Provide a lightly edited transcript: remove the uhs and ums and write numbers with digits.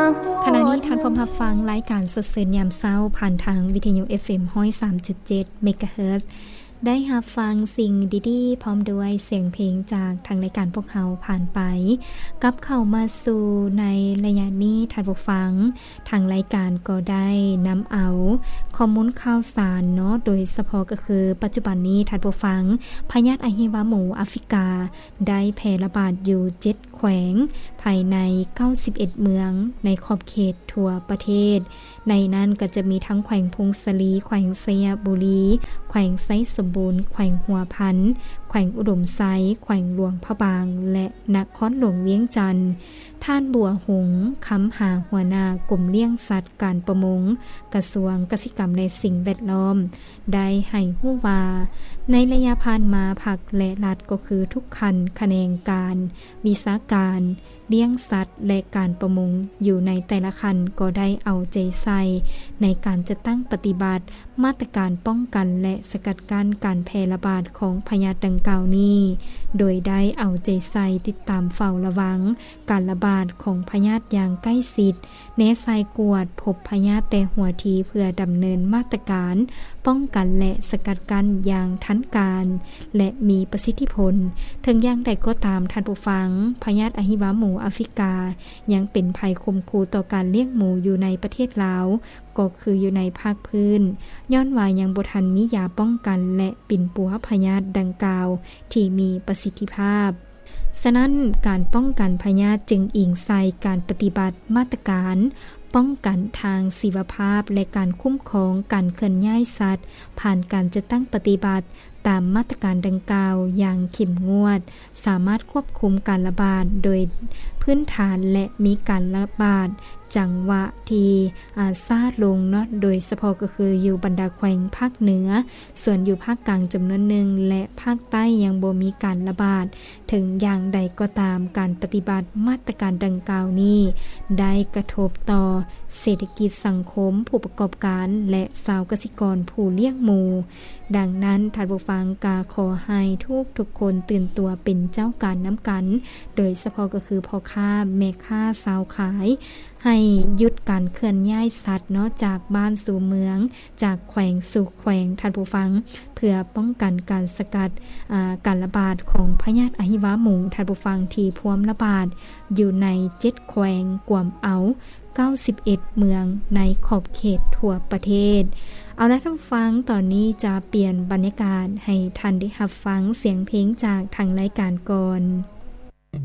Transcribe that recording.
ขณะนี้ท่านพร้อมรับฟังรายการสดๆยามเช้าผ่านทางวิทยุ FM 103.7 เมกะเฮิรตซ์ ได้รับฟังสิ่งดีๆพร้อมด้วยเสียงเพลงจากทางรายการพวกเราผ่านไปกับเข้ามาสู่ในระยะนี้ท่านผู้ฟังทางรายการก็ได้นำเอาข้อมูลข่าวสารเนาะโดยเฉพาะก็คือปัจจุบันนี้ท่านผู้ฟังพยาธิอะฮิวาหมูแอฟริกาได้แพร่ระบาดอยู่7แขวงภายใน91เมืองในขอบเขตทั่วประเทศในนั้นก็จะมีทั้งแขวงพงศลีแขวงสยบุรีแขวงไซสมบูรณ์แขวงหัวพันแขวงอุดมไซแขวงหลวงพระบางและนครหลวงเวียงจันทน์ท่านบัวหงส์คำหาหัวหน้ากลุ่มเลี้ยงสัตว์การประมงกระทรวงเกษตรกรรมและสิ่งแวดล้อมได้ให้ฮู้ว่าในระยะผ่านมาภาคและรัฐก็คือทุกขั้นแขนงการวิชาการเลี้ยงสัตว์และการประมงอยู่ในแต่ละขั้นก็ได้เอาใจใส่ในการจัดตั้งปฏิบัติมาตรการป้องกันและสกัดกั้นการแพร่ระบาดของพยาธิดังกล่าวนี้โดยได้เอาใจใส่ติดตามเฝ้าระวังการระบาดของพยาธิอย่างใกล้ชิดแนะไซกวดพบพยาธิแต่หัวทีเพื่อดำเนินมาตรการป้องกันและสกัดกั้นอย่างทันการและมีประสิทธิผลถึงอย่างใดก็ตามท่านผู้ฟังพยาธิอะฮิวาหมูแอฟริกายังเป็นภัยคมคูต่อการเลี้ยงหมูอยู่ในประเทศลาวก็คืออยู่ในภาคพื้นย้อนว่ายังบ่ทันมียาป้องกันและปิ่นปัวพยาธิดังกล่าวที่มีประสิทธิภาพฉะนั้นการป้องกันพยาธิจึงอิงใส่การปฏิบัติมาตรการป้องกันทางชีวภาพและการคุ้มครองการเคลื่อนย้ายสัตว์ผ่านการจัดตั้งปฏิบัติตามมาตรการดังกล่าวอย่างเข้มงวดสามารถควบคุมการระบาดโดยพื้นฐานและมีการระบาดจังหวะที่ซาลงเนาะโดยเฉพาะก็คืออยู่บรรดาแขวงภาคเหนือส่วนอยู่ภาคกลางจำนวนหนึ่งและภาคใต้ยังบ่มีการระบาดถึงอย่างใดก็ตามการปฏิบัติมาตรการดังกล่าวนี้ได้กระทบต่อเศรษฐกิจสังคมผู้ประกอบการและชาวเกษตรกรผู้เลี้ยงหมูดังนั้นท่านผู้ฟังกาขอให้ทุกคนตื่นตัวเป็นเจ้าการน้ำกันโดยเฉพาะก็คือพ่อค้าแม่ค้าชาวขายให้หยุดการเคลื่อนย้ายสัตว์เนาะจากบ้านสู่เมืองจากแขวงสู่แขวงท่านผู้ฟังเพื่อป้องกันการสกัดการระบาดของพยาธิอะฮิวาหมูท่านผู้ฟังที่พวมระบาดอยู่ใน7แขวงกวมเอา91เมืองในขอบเขตทั่วประเทศเอาละท่านฟังตอนนี้จะเปลี่ยนบรรยากาศให้ท่านได้รับฟังเสียงเพลงจากทางรายการก่อน